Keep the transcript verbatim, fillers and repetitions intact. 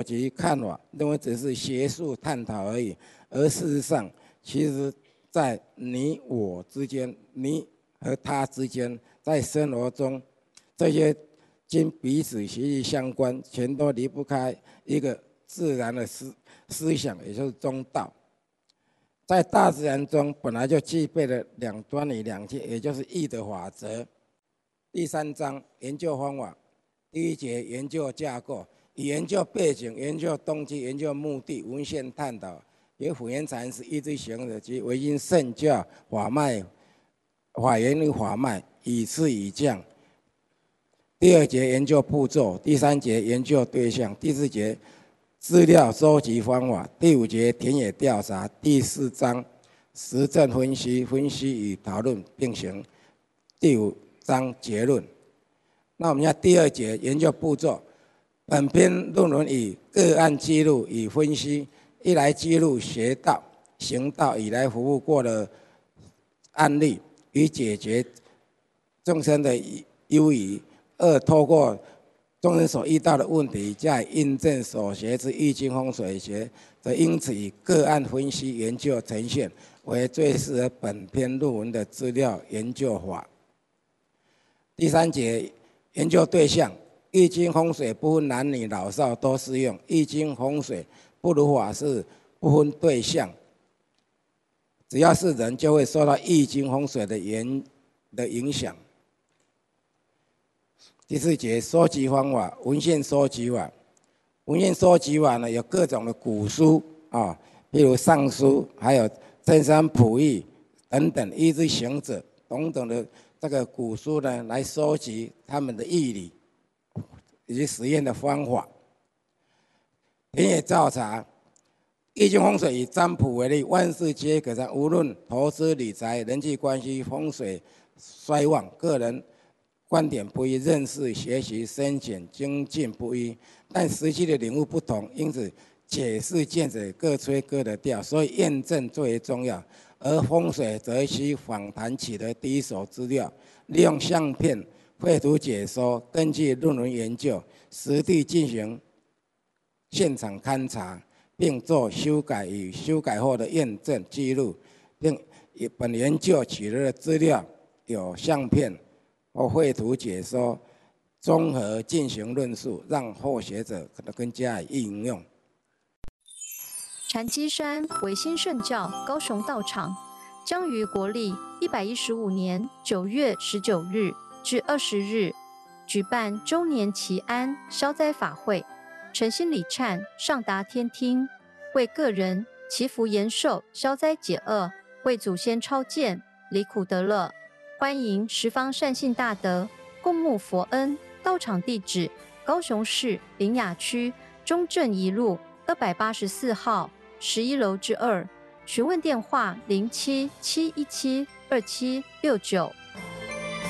及看法，认为只是学术探讨而已，而事实上，其实在你我之间，你和他之间，在生活中，这些经彼此息息相关，全都离不开一个自然的思思想，也就是中道。在大自然中本来就具备了两端与两界，也就是义的法则。第三章研究方法，第一节研究架构，以研究背景、研究动机、研究目的、文献探讨，与普贤禅师一之行者及唯心圣教法脉、法源与法脉，以次以降。第二节研究步骤，第三节研究对象，第四节资料收集方法，第五节田野调查，第四章实证分析，分析与讨论并行，第五章结论。那我们看第二节研究步骤，本篇论文以个案记录与分析，一来记录学道、行道以来服务过的案例，以解决众生的忧疑；二，透过众生所遇到的问题，加以印证所学之易经风水学，则因此以个案分析研究呈现为最适合本篇论文的资料研究法。第三节研究对象，易经风水不分男女老少都适用，易经风水不如法是不分对象，只要是人就会受到易经风水的影的影响。第四节收集方法，文献收集法。文献收集法呢，有各种的古书啊，譬如《尚书》，还有《真山普义》等等，一之行者等等的这个古书呢，来收集他们的义理以及实验的方法。田野调查，易经风水以占卜为例，万事皆可占，无论投资理财、人际关系、风水衰旺，个人观点不一，认识、学习、深浅、精进不一，但实际的领悟不同，因此解释见解各吹各的调，所以验证最为重要。而风水则需访谈取得第一手资料，利用相片、绘图解说，根据论文研究，实地进行现场勘查，并做修改与修改后的验证记录，并以本研究取得的资料有相片或绘图解说，综合进行论述，让后学者可能更加以应用。 禅机山唯心圣教高雄道场将于国历一百一十五年九月十九日至二十日举办周年祈安消灾法会，诚心礼忏上达天听，为个人祈福延寿、消灾解厄，为祖先超荐离苦得乐。欢迎十方善信大德共沐佛恩。道场地址：高雄市苓雅区中正一路二百八十四号十一楼之二。询问电话：零七七一七二七六九。